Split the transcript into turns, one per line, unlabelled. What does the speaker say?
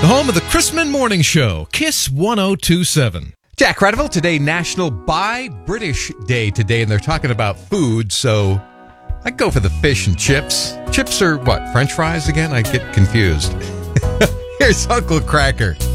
The home of the Chrisman Morning Show, Kiss 1027. Jack Radeville, today National Buy British Day today, and they're talking about food, so I'd go for the fish and chips. Chips are what, French fries again? I get confused. Here's Uncle Cracker.